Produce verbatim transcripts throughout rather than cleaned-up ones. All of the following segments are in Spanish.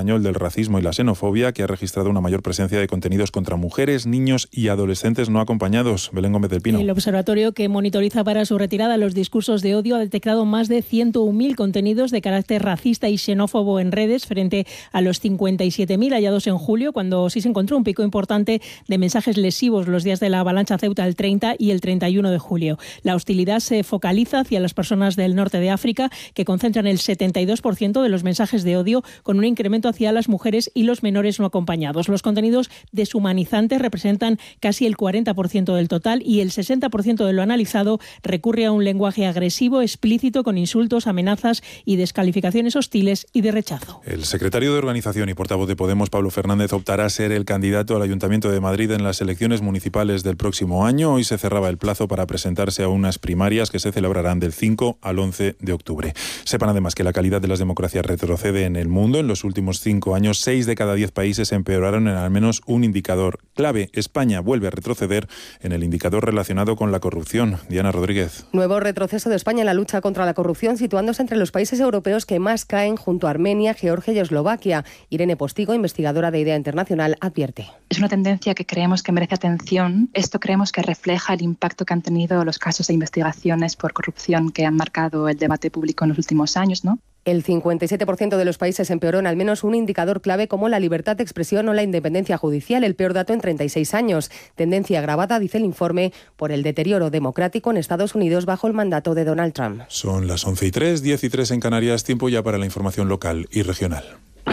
Español del Racismo y la Xenofobia, que ha registrado una mayor presencia de contenidos contra mujeres, niños y adolescentes no acompañados. Belén Gómez del Pino. El observatorio, que monitoriza para su retirada los discursos de odio, ha detectado más de ciento uno mil contenidos de carácter racista y xenófobo en redes, frente a los cincuenta y siete mil hallados en julio, cuando sí se encontró un pico importante de mensajes lesivos los días de la avalancha Ceuta, el treinta y el treinta y uno de julio. La hostilidad se focaliza hacia las personas del norte de África, que concentran el setenta y dos por ciento de los mensajes de odio, con un incremento hacia las mujeres y los menores no acompañados. Los contenidos deshumanizantes representan casi el cuarenta por ciento del total y el sesenta por ciento de lo analizado recurre a un lenguaje agresivo, explícito, con insultos, amenazas y descalificaciones hostiles y de rechazo. El secretario de Organización y portavoz de Podemos, Pablo Fernández, optará a ser el candidato al Ayuntamiento de Madrid en las elecciones municipales del próximo año. Hoy se cerraba el plazo para presentarse a unas primarias que se celebrarán del cinco al once de octubre. Sepan además que la calidad de las democracias retrocede en el mundo. En los últimos cinco años, seis de cada diez países empeoraron en al menos un indicador clave. España vuelve a retroceder en el indicador relacionado con la corrupción. Diana Rodríguez. Nuevo retroceso de España en la lucha contra la corrupción, situándose entre los países europeos que más caen, junto a Armenia, Georgia y Eslovaquia. Irene Postigo, investigadora de IDEA Internacional, advierte. Es una tendencia que creemos que merece atención. Esto creemos que refleja el impacto que han tenido los casos de investigaciones por corrupción que han marcado el debate público en los últimos años, ¿no? El cincuenta y siete por ciento de los países empeoró en al menos un indicador clave como la libertad de expresión o la independencia judicial, el peor dato en treinta y seis años. Tendencia agravada, dice el informe, por el deterioro democrático en Estados Unidos bajo el mandato de Donald Trump. Son las once y tres, diez y tres en Canarias, tiempo ya para la información local y regional.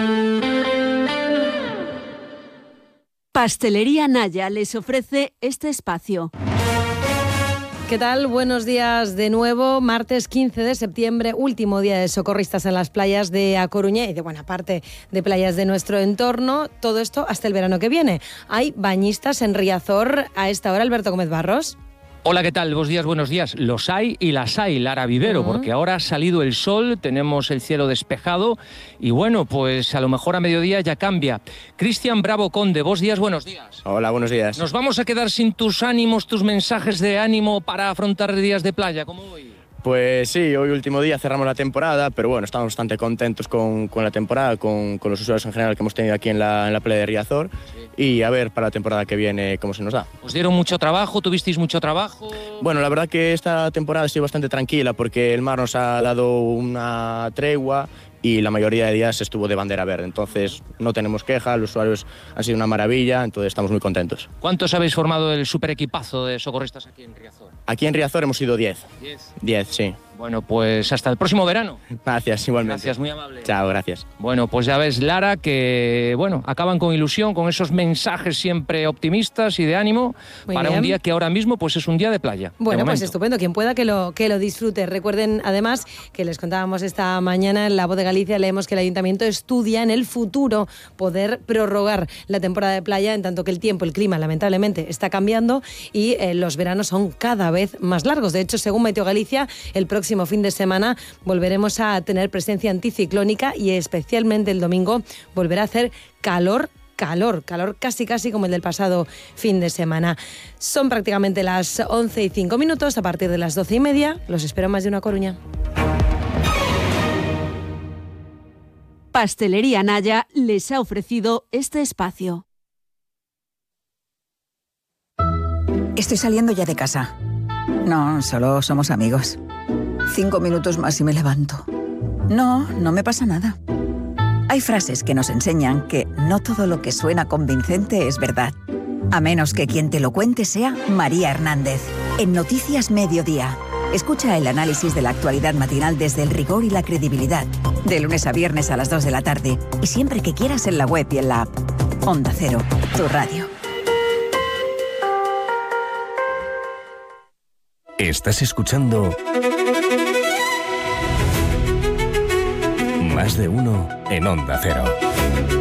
Pastelería Naya les ofrece este espacio. ¿Qué tal? Buenos días de nuevo. Martes quince de septiembre, último día de socorristas en las playas de A Coruña y de buena parte de playas de nuestro entorno. Todo esto hasta el verano que viene. Hay bañistas en Riazor a esta hora. Alberto Gómez Barros. Hola, ¿qué tal? Buenos días, buenos días. Los hay y las hay, Lara Vivero, uh-huh. porque ahora ha salido el sol, tenemos el cielo despejado y bueno, pues a lo mejor a mediodía ya cambia. Cristian Bravo Conde, vos días, buenos días. Hola, buenos días. ¿Nos vamos a quedar sin tus ánimos, tus mensajes de ánimo para afrontar días de playa como hoy? Pues sí, hoy último día cerramos la temporada, pero bueno, estamos bastante contentos con, con la temporada, con, con los usuarios en general que hemos tenido aquí en la, en la playa de Riazor, sí. Y a ver para la temporada que viene cómo se nos da. ¿Os dieron mucho trabajo? ¿Tuvisteis mucho trabajo? Bueno, la verdad que esta temporada ha sido bastante tranquila porque el mar nos ha dado una tregua y la mayoría de días estuvo de bandera verde, entonces no tenemos queja, los usuarios han sido una maravilla, entonces estamos muy contentos. ¿Cuántos habéis formado el super equipazo de socorristas aquí en Riazor? Aquí en Riazor hemos sido diez. ¿diez? diez, sí. Bueno, pues hasta el próximo verano. Gracias, igualmente. Gracias, muy amable. Chao, gracias. Bueno, pues ya ves, Lara, que bueno, acaban con ilusión, con esos mensajes siempre optimistas y de ánimo muy para bien. Un día que ahora mismo pues es un día de playa. Bueno, de pues estupendo, quien pueda que lo, que lo disfrute. Recuerden además que les contábamos esta mañana en La Voz de Galicia, leemos que el Ayuntamiento estudia en el futuro poder prorrogar la temporada de playa, en tanto que el tiempo, el clima lamentablemente está cambiando y eh, los veranos son cada vez más largos. De hecho, según Meteo Galicia, el próximo fin de semana volveremos a tener presencia anticiclónica y especialmente el domingo volverá a hacer calor calor, calor casi casi como el del pasado fin de semana. Son prácticamente las once y cinco minutos, a partir de las doce y media los espero más de una Coruña. Pastelería Naya les ha ofrecido este espacio. Estoy saliendo ya de casa. No, solo somos amigos. Cinco minutos más y me levanto. No, no me pasa nada. Hay frases que nos enseñan que no todo lo que suena convincente es verdad. A menos que quien te lo cuente sea María Hernández. En Noticias Mediodía. Escucha el análisis de la actualidad matinal desde el rigor y la credibilidad. De lunes a viernes a las dos de la tarde. Y siempre que quieras en la web y en la app. Onda Cero, tu radio. Estás escuchando Más de Uno en Onda Cero.